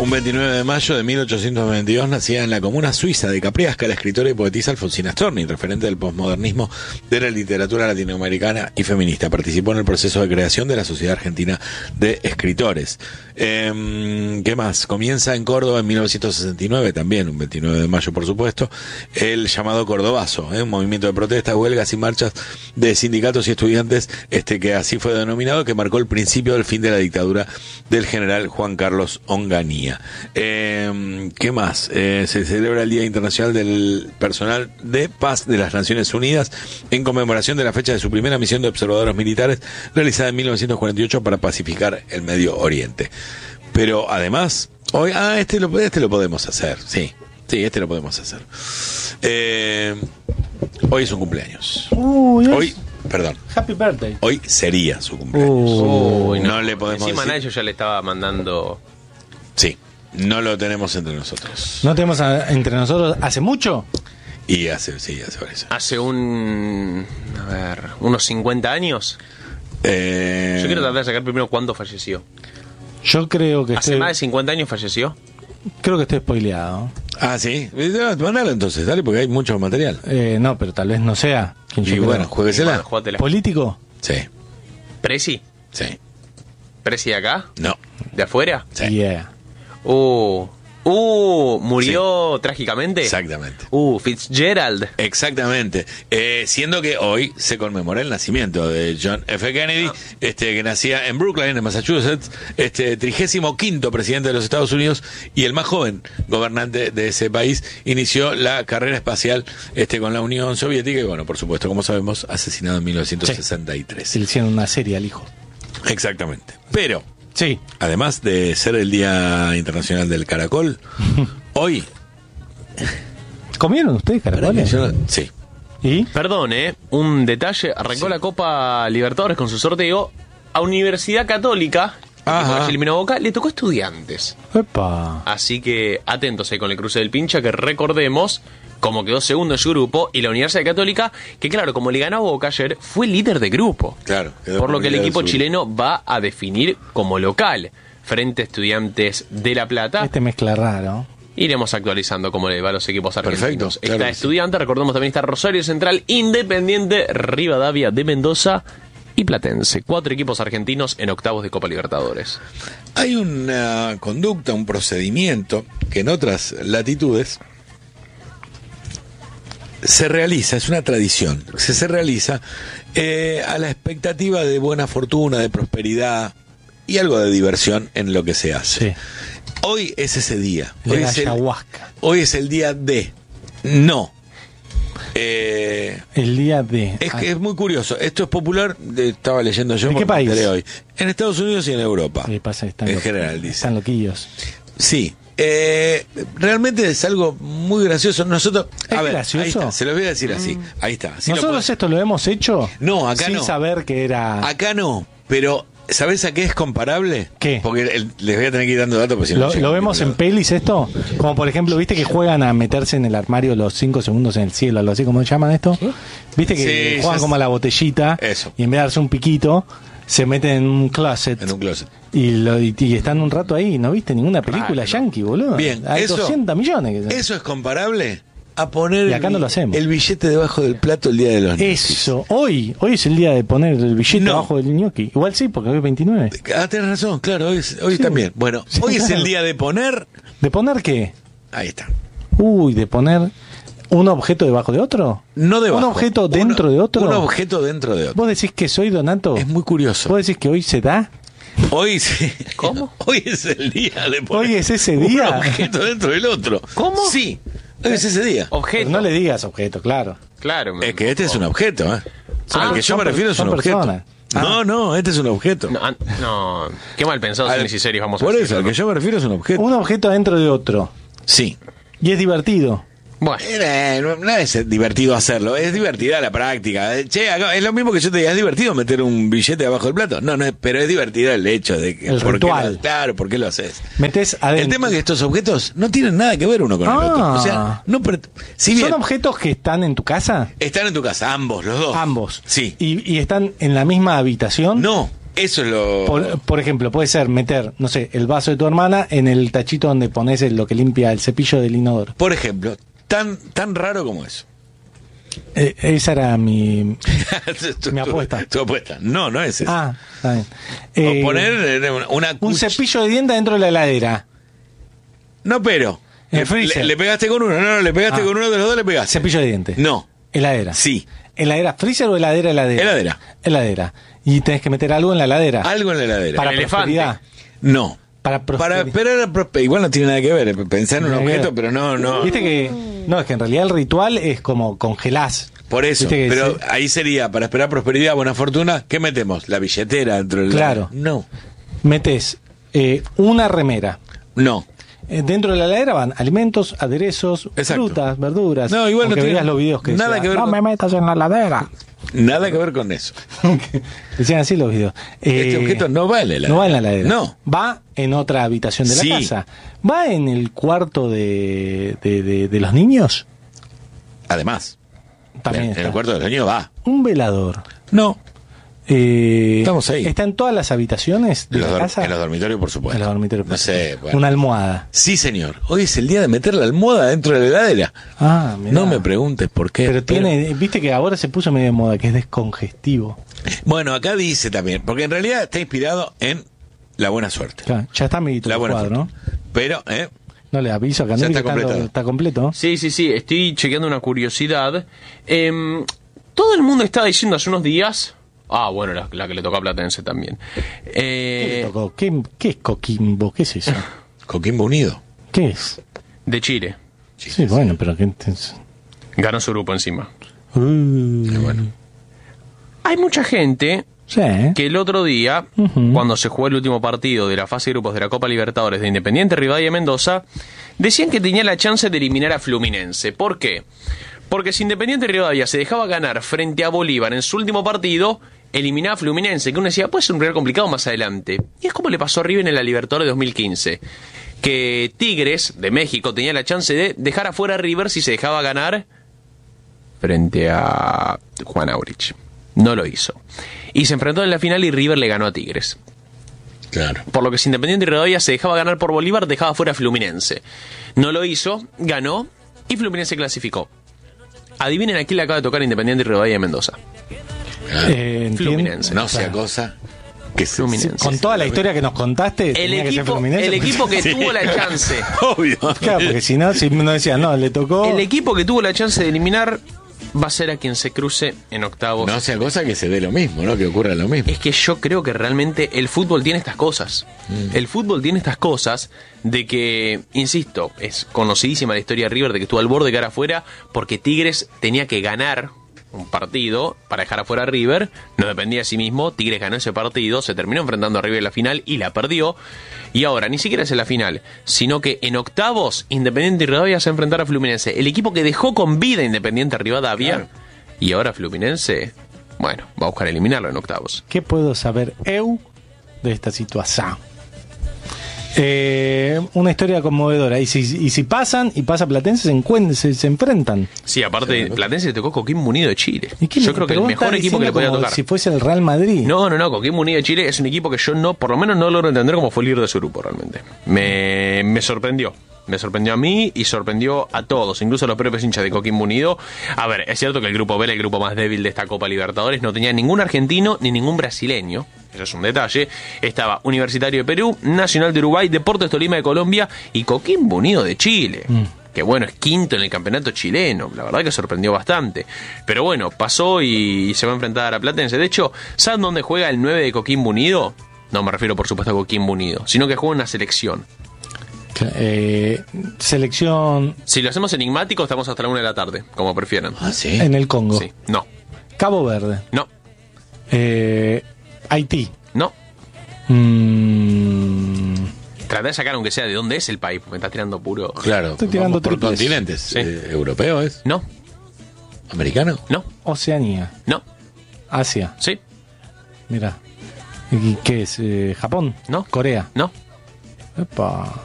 Un 29 de mayo de 1822 nacía en la comuna suiza de Capriasca la escritora y poetisa Alfonsina Storni, referente del posmodernismo de la literatura latinoamericana y feminista. Participó en el proceso de creación de la Sociedad Argentina de Escritores. ¿Qué más? Comienza en Córdoba en 1969, también un 29 de mayo por supuesto, el llamado Cordobazo, un movimiento de protestas, huelgas y marchas de sindicatos y estudiantes, que así fue denominado, que marcó el principio del fin de la dictadura del general Juan Carlos Onganía. ¿Qué más? Se celebra el Día Internacional del Personal de Paz de las Naciones Unidas en conmemoración de la fecha de su primera misión de observadores militares realizada en 1948 para pacificar el Medio Oriente. Pero además, hoy, este lo podemos hacer, sí, este lo podemos hacer. Hoy es su cumpleaños. Hoy, perdón. Happy birthday. Hoy sería su cumpleaños. No le podemos encima decir. Nacho ya le estaba mandando. Sí, no lo tenemos entre nosotros. ¿No tenemos entre nosotros hace mucho? Y hace varios años. Hace unos 50 años. Yo quiero tratar de sacar primero cuándo falleció. Yo creo que ¿Hace más de 50 años falleció? Creo que estoy spoileado. Sí. Mandalo entonces, dale, porque hay mucho material. No, pero tal vez no sea. ¿Quién yo Y creo? bueno, jueguesela. ¿Político? Sí. ¿Presi? Sí. ¿Presi de acá? No. ¿De afuera? Sí. Yeah. ¿Murió trágicamente? Exactamente. Fitzgerald. Exactamente. Siendo que hoy se conmemora el nacimiento de John F. Kennedy, que nacía en Brookline, en Massachusetts, 35º presidente de los Estados Unidos y el más joven gobernante de ese país. Inició la carrera espacial con la Unión Soviética y, bueno, por supuesto, como sabemos, asesinado en 1963. Se le hicieron una serie al hijo. Exactamente. Pero, sí, además de ser el Día Internacional del Caracol, hoy... ¿Comieron ustedes caracoles? Sí. ¿Y? Perdón, un detalle. Arrancó la Copa Libertadores con su sorteo. A Universidad Católica, que eliminó Boca, le tocó Estudiantes. Epa. Así que atentos ahí con el cruce del pincha, que recordemos cómo quedó segundo en su grupo, y la Universidad Católica, que claro, como le ganó a Boca ayer, fue líder de grupo. Claro. Por lo que el equipo chileno va a definir como local frente a Estudiantes de La Plata. Mezcla raro. Iremos actualizando cómo le va a los equipos argentinos. Perfecto, claro, está Estudiante, recordemos también está Rosario Central, Independiente, Rivadavia de Mendoza y Platense. 4 equipos argentinos en octavos de Copa Libertadores. Hay una conducta, un procedimiento que en otras latitudes se realiza, es una tradición, se realiza a la expectativa de buena fortuna, de prosperidad y algo de diversión en lo que se hace. Sí. Hoy es ese día. Hoy es el día de... No. El día de... Es muy curioso. Esto es popular, estaba leyendo yo. ¿En qué país? Hoy. En Estados Unidos y en Europa. Sí, pasa, en general, dice. Están loquillos. Sí. Realmente es algo muy gracioso. Nosotros, ¿Es gracioso? Ahí está, se lo voy a decir así. Ahí está. ¿Nosotros esto lo hemos hecho? No, acá sin no. saber que era... Acá no, pero ¿sabés a qué es comparable? ¿Qué? Porque les voy a tener que ir dando datos. Porque si no ¿Lo vemos en pelis esto? Como por ejemplo, ¿viste que juegan a meterse en el armario los 5 segundos en el cielo? Algo así, ¿cómo se llaman esto? ¿Viste que juegan como a la botellita? Eso. Y en vez de darse un piquito, se meten en un closet. Y están un rato ahí. ¿No viste ninguna película yankee, boludo? Bien. Hay 200 millones. ¿Eso es comparable a poner y acá no lo hacemos. El billete debajo del plato el día de los ñoquis? Eso. Hoy es el día de poner el billete debajo del ñoqui. Igual sí, porque hoy es 29. Tenés razón, claro. Hoy sí, también. Bueno, sí, hoy es el día de poner... ¿De poner qué? Ahí está. De poner... ¿Un objeto debajo de otro? No debajo. ¿Un objeto dentro de otro? Un objeto dentro de otro. ¿Vos decís que soy Donato? Es muy curioso. ¿Vos decís que hoy se da? Hoy sí. ¿Cómo? Hoy es el día de poner ¿Hoy es ese día? un objeto dentro del otro. ¿Cómo? Sí. Hoy es ese día. Objeto. Pero no le digas objeto, claro. Claro. Es que este es un objeto, al que yo me refiero es un objeto. No, este es un objeto. No, qué mal pensado en series vamos a hacer. Por eso, al que yo me refiero es un objeto. Un objeto dentro de otro. Sí. Y es divertido. Bueno, no es divertido hacerlo, es divertida la práctica. Che, acá, es lo mismo que yo te diga, ¿es divertido meter un billete abajo del plato? No, pero es divertido el hecho de que... El ritual. Claro, ¿por qué lo haces? Metés adentro. El tema es que estos objetos no tienen nada que ver uno con el otro. O sea, no... Si bien, ¿son objetos que están en tu casa? Están en tu casa, ambos, los dos. Ambos. Sí. ¿Y están en la misma habitación? No, Eso es lo... Por ejemplo, puede ser meter, no sé, el vaso de tu hermana en el tachito donde pones lo que limpia el cepillo del inodoro. Por ejemplo, tan raro como eso. Esa era mi apuesta. Tu apuesta. No es eso. Ah, está O bien. poner un cepillo de dientes dentro de la heladera. No, pero... El freezer. Le pegaste con uno. No, le pegaste con uno de los dos, le pegaste. Cepillo de dientes. No. Heladera. Sí. ¿Heladera freezer o heladera? Heladera. Y tenés que meter algo en la heladera. Algo en la heladera. Para El prosperidad. No. Para esperar igual no tiene nada que ver. Pensar en un objeto, pero no. Viste que... No, es que en realidad el ritual es como congelás. Por eso. Viste que Pero ahí sería, para esperar prosperidad, buena fortuna, ¿qué metemos? La billetera dentro del... Claro. No. Metés una remera. No. Dentro de la heladera van alimentos, aderezos, Exacto. frutas, verduras. No, igual no que tiene veas los videos que nada decían, que ver no con- me metas en la heladera. Nada que ver con eso. Decían así los videos. Este objeto no va en la heladera. No va en la heladera. No. Va en otra habitación de la Sí. casa. Va en el cuarto de los niños. Además, También en está. el cuarto del niño va. Un velador. No. Estamos ahí. ¿Está en todas las habitaciones de la casa? En los dormitorios, por supuesto. En los dormitorios. No sé. Bueno. Una almohada. Sí, señor. Hoy es el día de meter la almohada dentro de la heladera. Ah, mirá. No me preguntes por qué. Pero tiene, viste que ahora se puso medio de moda, que es descongestivo. Bueno, acá dice también, porque en realidad está inspirado en la buena suerte. Claro, ya está amiguito La el buena cuadro, ¿no? suerte. Pero, No le aviso acá, Ya no, está que completado. está completo. Sí, estoy chequeando una curiosidad. Todo el mundo estaba diciendo hace unos días... Ah, bueno, la que le tocó a Platense también. ¿Qué le tocó? ¿Qué es Coquimbo? ¿Qué es eso? Coquimbo Unido. ¿Qué es? De Chile. Sí, bueno, pero que... Ganó su grupo encima. Bueno. Hay mucha gente Sí, que el otro día, Ujú. cuando se jugó el último partido de la fase de grupos de la Copa Libertadores de Independiente Rivadavia Mendoza, decían que tenía la chance de eliminar a Fluminense. ¿Por qué? Porque si Independiente Rivadavia se dejaba ganar frente a Bolívar en su último partido, eliminaba a Fluminense, que uno decía, puede ser un rival complicado más adelante. Y es como le pasó a River en la Libertadores de 2015, que Tigres de México tenía la chance de dejar afuera a River si se dejaba ganar frente a Juan Aurich. No lo hizo. Y se enfrentó en la final y River le ganó a Tigres. Claro. Por lo que si Independiente Rivadavia se dejaba ganar por Bolívar, dejaba fuera a Fluminense. No lo hizo, ganó y Fluminense clasificó. Adivinen a quién le acaba de tocar Independiente Rivadavia de Mendoza. Fluminense. No sea cosa que se... Fluminense. Con toda la historia que nos contaste, tenía que ser Fluminense. El equipo que Sí. tuvo la chance. Obvio. Claro, porque si no decía, no, le tocó... El equipo que tuvo la chance de eliminar va a ser a quien se cruce en octavos. No sea cosa que se dé lo mismo, ¿no? Que ocurra lo mismo. Es que yo creo que realmente el fútbol tiene estas cosas. El fútbol tiene estas cosas de que, insisto, es conocidísima la historia de River de que estuvo al borde de cara afuera porque Tigres tenía que ganar un partido para dejar afuera a River, no dependía de sí mismo, Tigres ganó ese partido, se terminó enfrentando a River en la final y la perdió, y ahora ni siquiera es en la final, sino que en octavos Independiente Rivadavia se va a enfrentar a Fluminense, el equipo que dejó con vida Independiente Rivadavia, Claro. y ahora Fluminense, bueno, va a buscar eliminarlo en octavos. ¿Qué puedo saber eu de esta situación? Una historia conmovedora. Y si pasan y pasa Platense, se enfrentan. Sí, aparte, Platense le tocó Coquimbo Unido de Chile. ¿Y qué Yo creo que el mejor equipo que le podía tocar. Si fuese el Real Madrid. No, Coquimbo Unido de Chile es un equipo que yo no, por lo menos no logro entender cómo fue el líder de su grupo realmente. Me sorprendió. Me sorprendió a mí y sorprendió a todos, incluso a los propios hinchas de Coquimbo Unido. A ver, es cierto que el grupo B era el grupo más débil de esta Copa Libertadores, no tenía ningún argentino ni ningún brasileño, eso es un detalle. Estaba Universitario de Perú, Nacional de Uruguay, Deportes Tolima de Colombia y Coquimbo Unido de Chile. Que bueno, es quinto en el campeonato chileno, la verdad que sorprendió bastante. Pero bueno, pasó y se va a enfrentar a Platense. De hecho, ¿saben dónde juega el 9 de Coquimbo Unido? No me refiero por supuesto a Coquimbo Unido, sino que juega en una selección. Selección Si lo hacemos enigmático, estamos hasta la 1 de la tarde, como prefieran. Ah, sí. en el Congo. Sí. No, Cabo Verde. no, Haití. no. Mm, Trata de sacar aunque sea de dónde es el país, porque me estás tirando puro. Claro. Estoy tirando vamos por triples. continentes. Sí. ¿Europeo es? No, ¿Americano? no, Oceanía. no, Asia. sí, Mira. ¿Y qué es? ¿Japón? No. Corea. no. Epa.